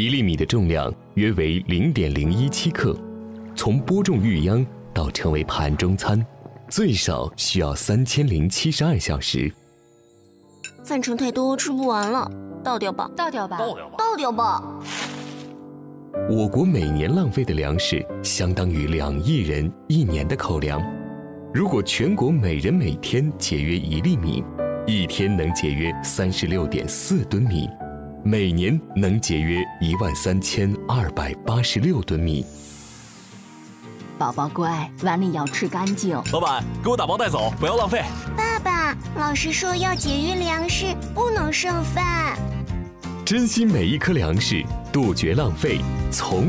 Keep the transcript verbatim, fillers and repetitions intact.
一粒米的重量约为 零点零一七克，从播种育秧到成为盘中餐，最少需要三千零七十二小时。 饭盛太多，吃不完了，倒掉吧， 倒掉吧， 倒掉吧， 倒掉吧。 我国每年浪费的粮食相当于两亿人一年的口粮。如果全国每人每天节约一粒米，一天能节约 三十六点四吨米，每年能节约一万三千二百八十六吨米。 宝宝乖，碗里要吃干净。 老板，给我打包带走，不要浪费。 爸爸，老师说要节约粮食，不能剩饭。 珍惜每一颗粮食，杜绝浪费，从